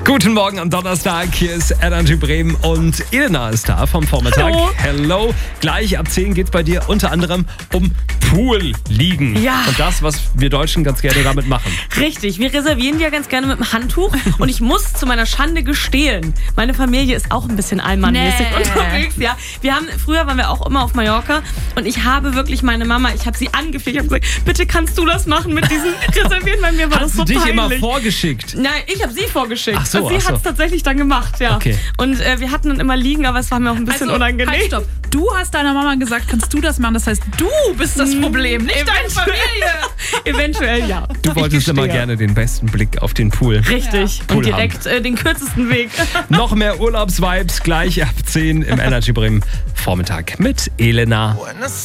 Guten Morgen am Donnerstag, hier ist Energy Bremen und Elena ist da vom Vormittag. Hallo. Hello. Gleich ab 10 geht's bei dir unter anderem um Pool-Liegen. Ja. Und das, was wir Deutschen ganz gerne damit machen. Richtig, wir reservieren die ja ganz gerne mit dem Handtuch und ich muss zu meiner Schande gestehen, meine Familie ist auch ein bisschen allmannmäßig unterwegs. Ja. Früher waren wir auch immer auf Mallorca und ich habe wirklich meine Mama, ich habe sie angefleht, ich habe gesagt, bitte kannst du das machen mit diesen Reservieren, weil mir war das so Hast du dich peinlich. immer vorgeschickt? Nein, ich habe sie vorgeschickt. Ach so, und sie ach so. hat es tatsächlich dann gemacht, ja. Okay. Und wir hatten dann immer liegen, aber es war mir auch ein bisschen unangenehm. Halt, stopp. Du hast deiner Mama gesagt, kannst du das machen? Das heißt, du bist das Problem, nicht deine Familie. Eventuell ja. Du wolltest immer gerne den besten Blick auf den Pool. Richtig. Pool Und direkt den kürzesten Weg. Noch mehr Urlaubsvibes gleich ab 10 im Energy Bremen Vormittag mit Elena.